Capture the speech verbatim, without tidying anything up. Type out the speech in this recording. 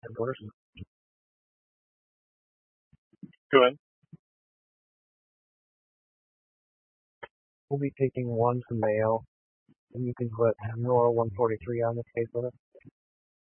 orders. Go ahead. We'll be taking one to mail, and you can put Nora one forty-three on this case with us.